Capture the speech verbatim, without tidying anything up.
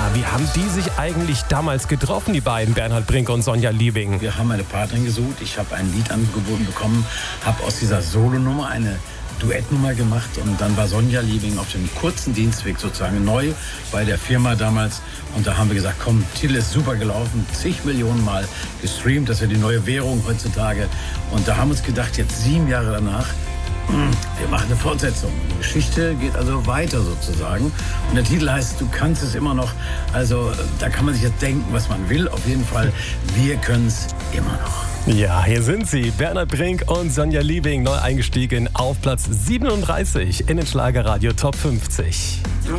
wie haben die sich eigentlich damals getroffen, die beiden, Bernhard Brink und Sonja Liebing? Wir haben eine Partnerin gesucht, ich habe ein Lied angeboten bekommen, habe aus dieser Solonummer eine Duettnummer gemacht und dann war Sonja Liebing auf dem kurzen Dienstweg sozusagen neu bei der Firma damals und da haben wir gesagt, komm, Titel ist super gelaufen, zig Millionen Mal gestreamt, das ist ja die neue Währung heutzutage und da haben wir uns gedacht, jetzt sieben Jahre danach, wir machen eine Fortsetzung. Die Geschichte geht also weiter sozusagen. Und der Titel heißt, du kannst es immer noch. Also da kann man sich jetzt denken, was man will. Auf jeden Fall, wir können es immer noch. Ja, hier sind sie, Bernhard Brink und Sonja Liebing, neu eingestiegen auf Platz siebenunddreißig in den Schlagerradio Top fünfzig.